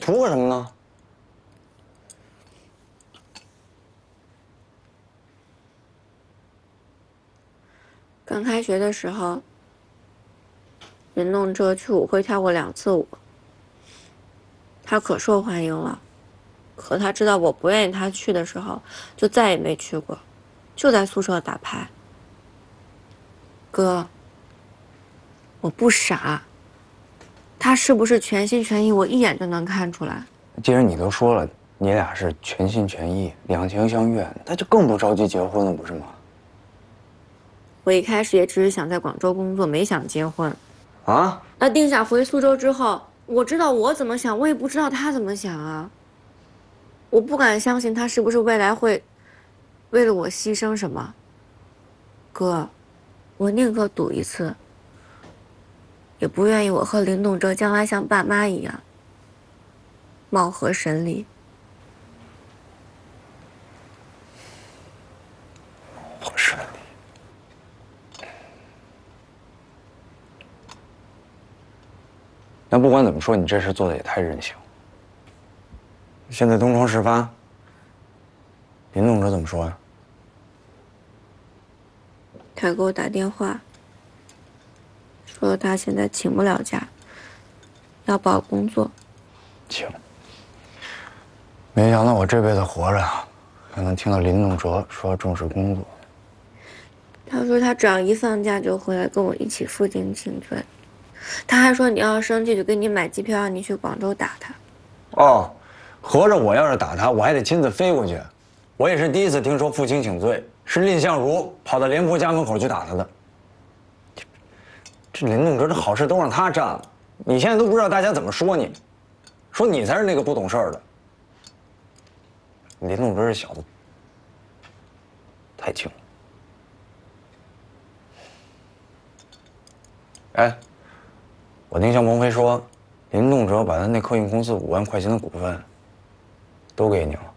图个什么呢？ 刚开学的时候，林动哲去舞会跳过2次舞，他可受欢迎了。可他知道我不愿意他去的时候，就再也没去过，就在宿舍打牌。哥，我不傻，他是不是全心全意，我一眼就能看出来。 既然你都说了，你俩是全心全意、两情相悦，那就更不着急结婚了，不是吗？ 我一开始也只是想在广州工作，没想结婚。 啊？ 那定下回苏州之后，我知道我怎么想，我也不知道他怎么想啊。我不敢相信他是不是未来会为了我牺牲什么。哥，我宁可赌一次，也不愿意我和林动哲将来像爸妈一样貌合神离。 好顺利。那不管怎么说，你这事做的也太任性。现在东窗事发，林动哲怎么说呀？ 他给我打电话，说他现在请不了假，要保工作。 请。没想到我这辈子活着，还能听到林动哲说要重视工作。 他说他只要一放假就回来跟我一起负荆请罪。他还说你要生气就给你买机票让你去广州打他。 哦，合着我要是打他，我还得亲自飞过去。我也是第一次听说负荆请罪，是蔺相如跑到廉颇家门口去打他的。这林动哲这好事都让他占了，你现在都不知道大家怎么说你，说你才是那个不懂事儿的。林动哲这小子太轻了。哎，我听向鹏飞说，林动哲把他那客运公司5万块钱的股份都给你了。